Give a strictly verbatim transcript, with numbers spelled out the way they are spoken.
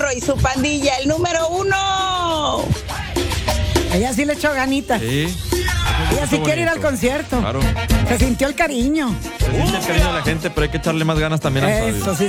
Rorro y su pandilla, el número uno. Ella sí le echó ganitas. Sí. Ella sí quiere ir al concierto. Claro. Se sintió el cariño. Se siente el cariño de la gente, pero hay que echarle más ganas también al Eso sí.